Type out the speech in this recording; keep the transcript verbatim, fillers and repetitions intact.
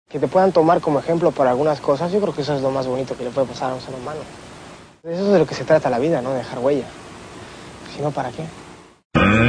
Que te puedan tomar como ejemplo para algunas cosas, yo creo que eso es lo más bonito que le puede pasar a un ser humano. Eso es de lo que se trata la vida, ¿no? De dejar huella. Si no, ¿para qué?